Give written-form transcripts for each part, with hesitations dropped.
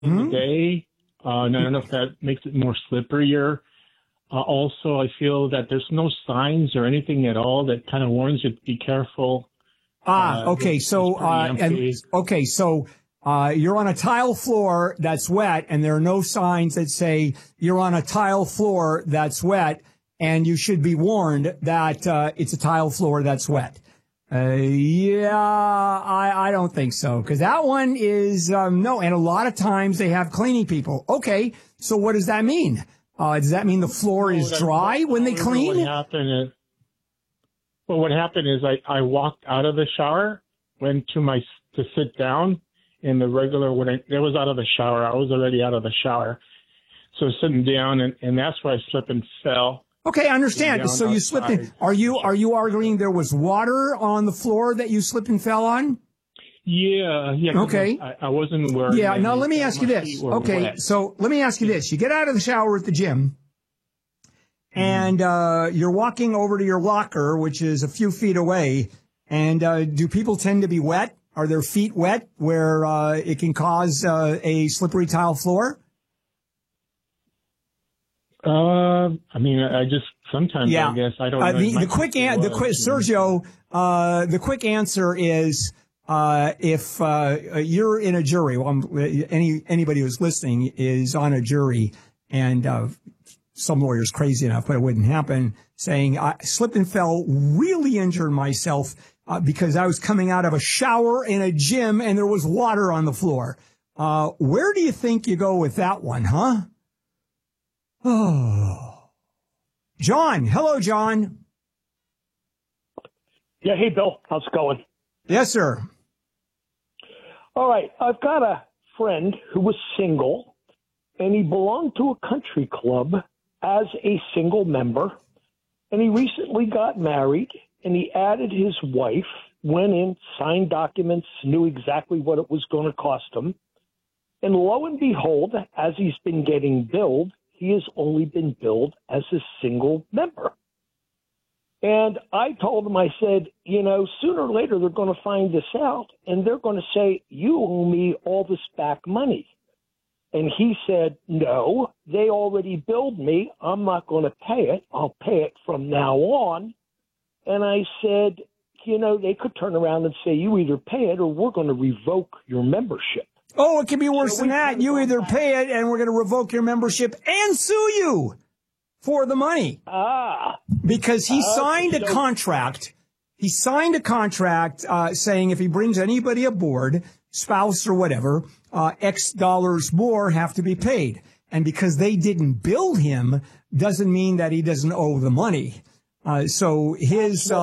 in the Hmm? day. And I don't know if that makes it more slipperier. Also, I feel that there's no signs or anything at all that kind of warns you to be careful. Okay. It's So, pretty empty. you're on a tile floor that's wet, and there are no signs that say you're on a tile floor that's wet, and you should be warned that it's a tile floor that's wet. I don't think so, because that one is no, and a lot of times they have cleaning people. Okay, so what does that mean? Does that mean the floor is dry when they clean? What happened is I walked out of the shower, went to sit down in the regular, when I was out of the shower. I was already out of the shower. So sitting down, and that's where I slipped and fell. Okay, I understand. So you slipped in. Are you arguing there was water on the floor that you slipped and fell on? Yeah. Okay. I wasn't wearing. Yeah. Now let me ask you this. Okay. Wet. So let me ask you this. You get out of the shower at the gym, and you're walking over to your locker, which is a few feet away. And do people tend to be wet? Are their feet wet where it can cause a slippery tile floor? I mean, I just sometimes I guess I don't know. The quick answer is if you're in a jury. Well, anybody who's listening is on a jury, and some lawyer's crazy enough, but it wouldn't happen, saying I slipped and fell, really injured myself because I was coming out of a shower in a gym and there was water on the floor. Where do you think you go with that one, huh? Oh, John. Hello, John. Yeah. Hey, Bill. How's it going? Yes, sir. All right. I've got a friend who was single, and he belonged to a country club as a single member, and he recently got married, and he added his wife, went in, signed documents, knew exactly what it was going to cost him. And lo and behold, as he's been getting billed, he has only been billed as a single member. And I told him, I said, sooner or later they're going to find this out, and they're going to say, you owe me all this back money. And he said, no, they already billed me. I'm not going to pay it. I'll pay it from now on. And I said, they could turn around and say, you either pay it or we're going to revoke your membership. Oh, it can be worse than that. You either pay it and we're going to revoke your membership and sue you for the money. Because he signed a contract. He signed a contract saying if he brings anybody aboard, spouse or whatever, X dollars more have to be paid. And because they didn't bill him doesn't mean that he doesn't owe the money. So his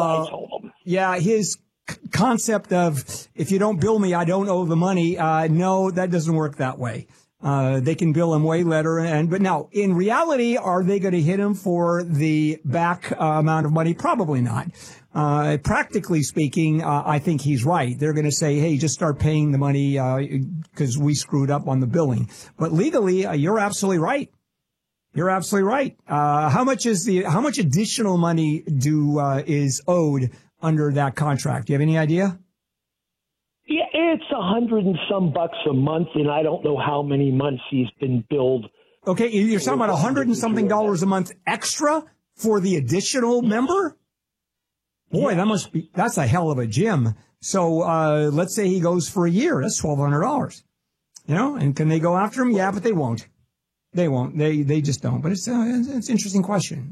concept of if you don't bill me, I don't owe the money. No, that doesn't work that way. They can bill him way later. But now in reality, are they going to hit him for the back amount of money? Probably not. Practically speaking, I think he's right. They're going to say, hey, just start paying the money, because we screwed up on the billing. But legally, you're absolutely right. You're absolutely right. How much additional money is owed under that contract? Do you have any idea? Yeah, it's $100 and some bucks a month, and I don't know how many months he's been billed. Okay, you're talking about $100 and something dollars a month extra for the additional member? Boy, that's a hell of a gym. So, let's say he goes for a year. That's $1,200. And can they go after him? Yeah, but they won't. They won't. They just don't. But it's an interesting question.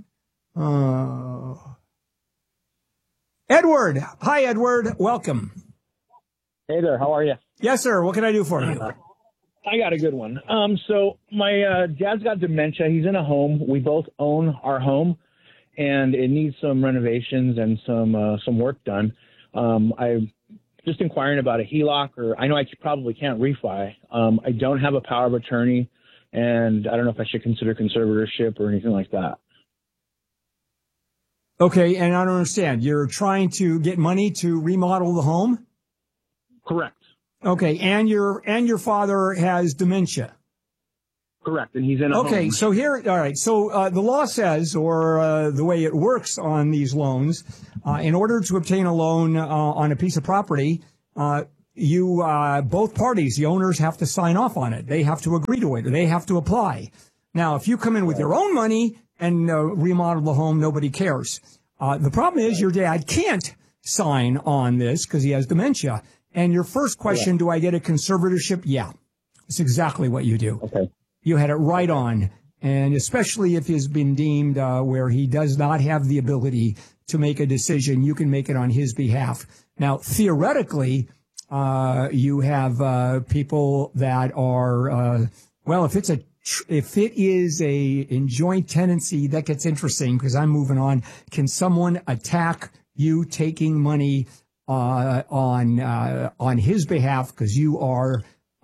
Edward. Hi, Edward. Welcome. Hey there. How are you? Yes, sir. What can I do for you? I got a good one. So my dad's got dementia. He's in a home. We both own our home, and it needs some renovations and some work done. I'm just inquiring about a HELOC, or I know I probably can't refi. I don't have a power of attorney, and I don't know if I should consider conservatorship or anything like that. Okay, and I don't understand. You're trying to get money to remodel the home? Correct. Okay, and your father has dementia. Correct, and he's in a home. Okay, so all right. So the law says, or the way it works on these loans, in order to obtain a loan on a piece of property, both parties, the owners have to sign off on it. They have to agree to it, or they have to apply. Now, if you come in with your own money and remodel the home, nobody cares. The problem is your dad can't sign on this because he has dementia. And your first question, do I get a conservatorship? Yeah, it's exactly what you do. Okay. You had it right on. And especially if he's been deemed where he does not have the ability to make a decision, you can make it on his behalf. Now, theoretically, you have people that are, if it is in joint tenancy, that gets interesting because I'm moving on. Can someone attack you taking money on his behalf because you are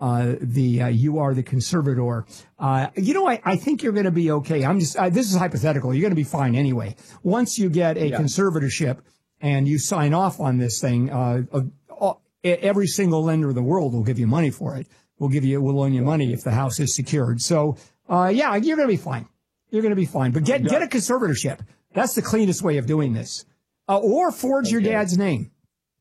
the conservator? I think you're going to be okay. This is hypothetical. You're going to be fine anyway. Once you get a conservatorship and you sign off on this thing, every single lender in the world will give you money for it. Will loan you money if the house is secured. So, you're going to be fine. You're going to be fine. But get a conservatorship. That's the cleanest way of doing this. Or forge your dad's name.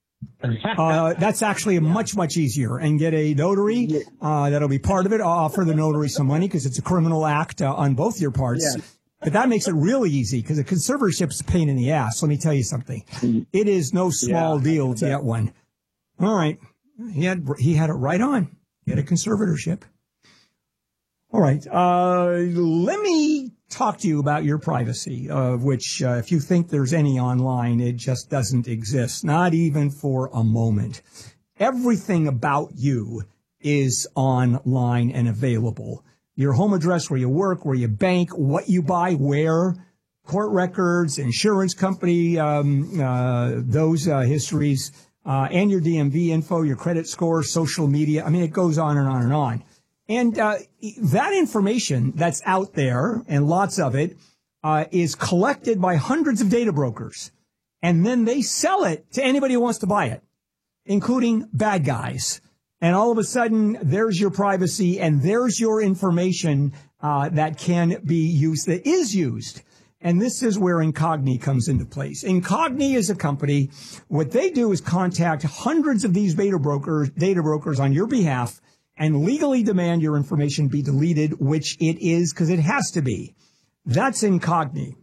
That's actually much, much easier. And get a notary that'll be part of it. I'll offer the notary some money because it's a criminal act on both your parts. Yeah. But that makes it really easy because a conservatorship is a pain in the ass. Let me tell you something. It is no small deal to get one. All right. He had it right on. Get a conservatorship. All right. Let me talk to you about your privacy, which if you think there's any online, it just doesn't exist, not even for a moment. Everything about you is online and available. Your home address, where you work, where you bank, what you buy, where, court records, insurance company, those histories, and your DMV info, your credit score, social media. I mean, it goes on and on and on. And that information that's out there, and lots of it, is collected by hundreds of data brokers. And then they sell it to anybody who wants to buy it, including bad guys. And all of a sudden, there's your privacy and there's your information that can be used, that is used. And this is where Incogni comes into place. Incogni is a company. What they do is contact hundreds of these data brokers on your behalf and legally demand your information be deleted, which it is because it has to be. That's Incogni,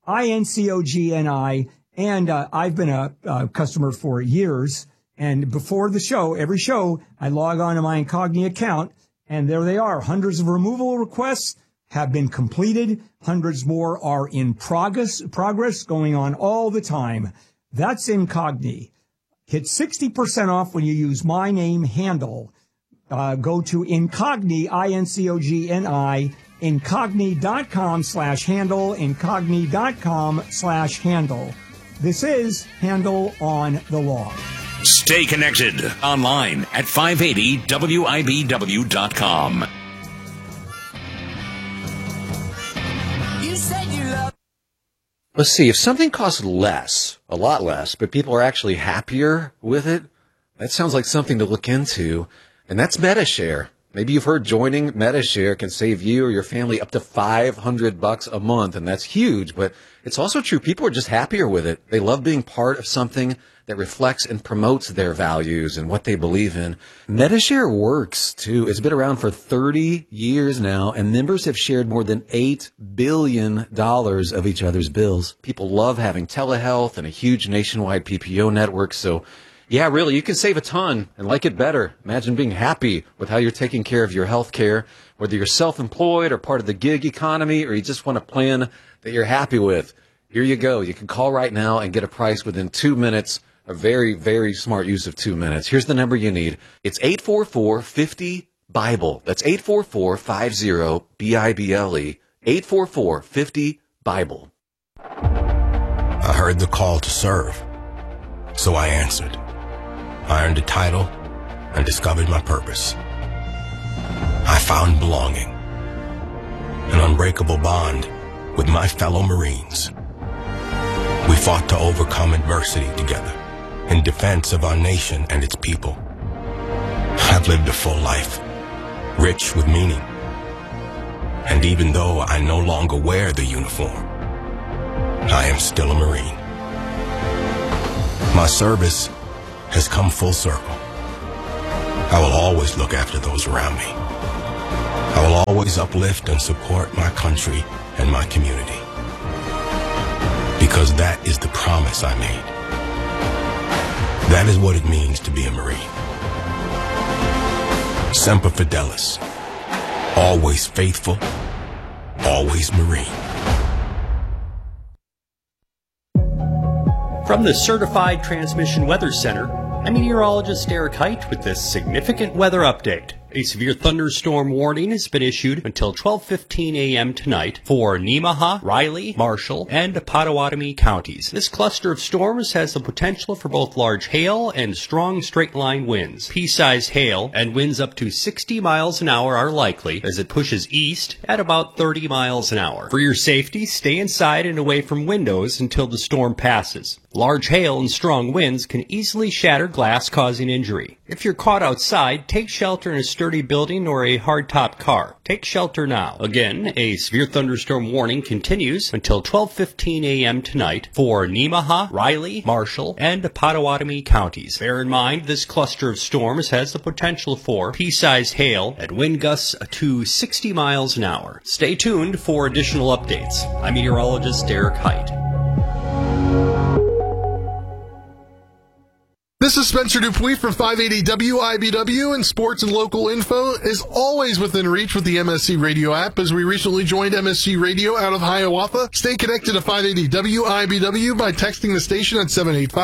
INCOGNI. And I've been a customer for years. And before the show, every show, I log on to my Incogni account, and there they are. Hundreds of removal requests have been completed. Hundreds more are in progress going on all the time. That's Incogni. Hit 60% off when you use my name handle. Go to Incogni, INCOGNI, incogni.com/handle, incogni.com/handle. This is Handle on the Law. Stay connected online at 580WIBW.com. You said you love. Let's see, if something costs less, a lot less, but people are actually happier with it, that sounds like something to look into. And that's Medi-Share. Maybe you've heard joining Medi-Share can save you or your family up to $500 a month, and that's huge. But it's also true. People are just happier with it. They love being part of something that reflects and promotes their values and what they believe in. Medi-Share works, too. It's been around for 30 years now, and members have shared more than $8 billion of each other's bills. People love having telehealth and a huge nationwide PPO network, so yeah, really, you can save a ton and like it better. Imagine being happy with how you're taking care of your health care, whether you're self-employed or part of the gig economy, or you just want a plan that you're happy with. Here you go. You can call right now and get a price within 2 minutes. A very, very smart use of 2 minutes. Here's the number you need. It's 844-50-BIBLE. That's 844-50-BIBLE. 844-50-BIBLE. I heard the call to serve, so I answered. I earned a title and discovered my purpose. I found belonging, an unbreakable bond with my fellow Marines. We fought to overcome adversity together in defense of our nation and its people. I've lived a full life, rich with meaning. And even though I no longer wear the uniform, I am still a Marine. My service has come full circle. I will always look after those around me. I will always uplift and support my country and my community. Because that is the promise I made. That is what it means to be a Marine. Semper Fidelis. Always faithful. Always Marine. From the Certified Transmission Weather Center, I'm meteorologist Eric Height with this significant weather update. A severe thunderstorm warning has been issued until 12:15 a.m. tonight for Nemaha, Riley, Marshall, and Pottawatomie counties. This cluster of storms has the potential for both large hail and strong straight-line winds. Pea-sized hail and winds up to 60 miles an hour are likely as it pushes east at about 30 miles an hour. For your safety, stay inside and away from windows until the storm passes. Large hail and strong winds can easily shatter glass, causing injury. If you're caught outside, take shelter in a sturdy building or a hardtop car. Take shelter now. Again, a severe thunderstorm warning continues until 12:15 a.m. tonight for Nemaha, Riley, Marshall, and Pottawatomie counties. Bear in mind, this cluster of storms has the potential for pea-sized hail and wind gusts to 60 miles an hour. Stay tuned for additional updates. I'm meteorologist Eric Height. This is Spencer Dupuis from 580 WIBW, and sports and local info is always within reach with the MSC Radio app, as we recently joined MSC Radio out of Hiawatha. Stay connected to 580 WIBW by texting the station at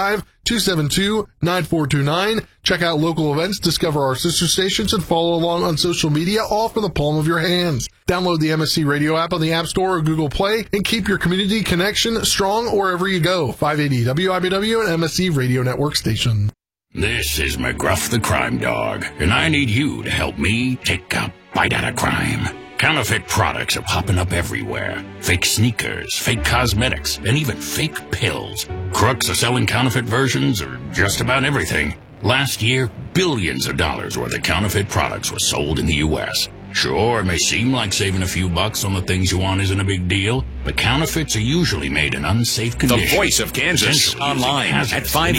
785-272-9429. Check out local events, discover our sister stations, and follow along on social media, all from the palm of your hands. Download the MSC Radio app on the App Store or Google Play, and keep your community connection strong wherever you go. 580 WIBW and MSC Radio Network station. This is McGruff the Crime Dog, and I need you to help me take a bite out of crime. Counterfeit products are popping up everywhere. Fake sneakers, fake cosmetics, and even fake pills. Crooks are selling counterfeit versions of just about everything. Last year, billions of dollars worth of counterfeit products were sold in the U.S. Sure, it may seem like saving a few bucks on the things you want isn't a big deal, but counterfeits are usually made in unsafe conditions. The Voice of Kansas, online at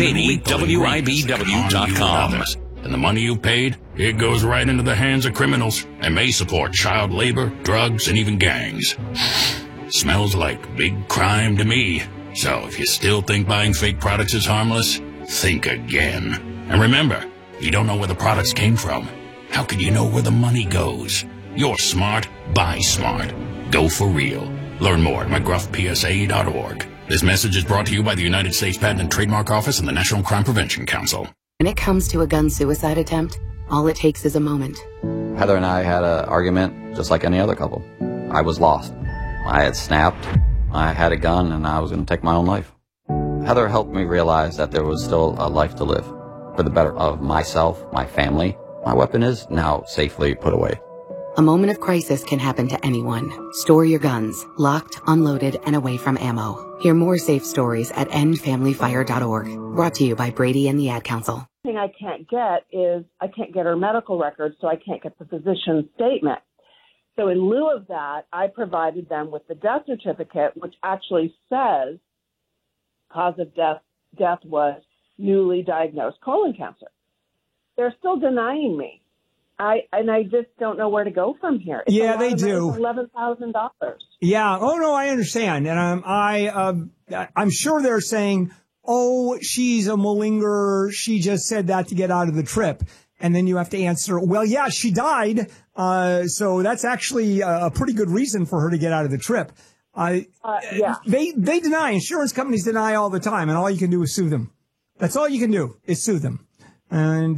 580WIBW.com. And the money you paid, it goes right into the hands of criminals and may support child labor, drugs, and even gangs. Smells like big crime to me. So if you still think buying fake products is harmless, think again. And remember, you don't know where the products came from. How can you know where the money goes? You're smart, buy smart. Go for real. Learn more at McGruffPSA.org. This message is brought to you by the United States Patent and Trademark Office and the National Crime Prevention Council. When it comes to a gun suicide attempt, all it takes is a moment. Heather and I had an argument just like any other couple. I was lost. I had snapped. I had a gun and I was going to take my own life. Heather helped me realize that there was still a life to live for the better of myself, my family. My weapon is now safely put away. A moment of crisis can happen to anyone. Store your guns, locked, unloaded, and away from ammo. Hear more safe stories at endfamilyfire.org. Brought to you by Brady and the Ad Council. The thing I can't get is I can't get her medical records, so I can't get the physician's statement. So in lieu of that, I provided them with the death certificate, which actually says cause of death was newly diagnosed colon cancer. They're still denying me. I just don't know where to go from here. It's yeah, they do. $11,000. Yeah. Oh no, I understand, and I'm sure they're saying, "Oh, she's a malingerer. She just said that to get out of the trip." And then you have to answer, "Well, yeah, she died. So that's actually a pretty good reason for her to get out of the trip." Yeah. They deny. Insurance companies deny all the time, and all you can do is sue them. That's all you can do is sue them. And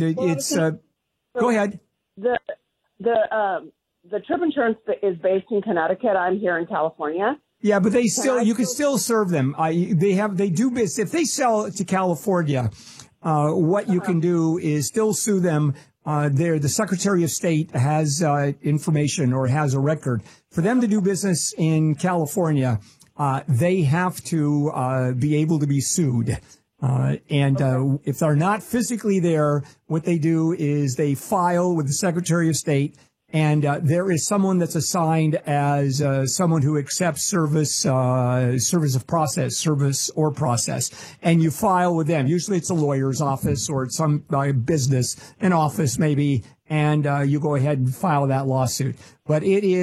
go ahead. The trip insurance is based in Connecticut. I'm here in California. Yeah, but you can still serve them. They do business. If they sell to California, what you can do is still sue them. The Secretary of State has information or has a record. For them to do business in California, they have to be able to be sued. If they're not physically there, what they do is they file with the Secretary of State, And there is someone that's assigned as someone who accepts service of process, service or process, and you file with them. Usually it's a lawyer's office or it's some business, an office maybe, and you go ahead and file that lawsuit. But it is